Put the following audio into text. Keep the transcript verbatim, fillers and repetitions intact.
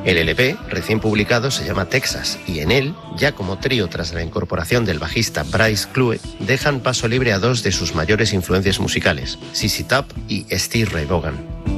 El L P, recién publicado, se llama Texas y en él, ya como trío tras la incorporación del bajista Bryce Clue, dejan paso libre a dos de sus mayores influencias musicales, Z Z Top y Stevie Ray Vaughan.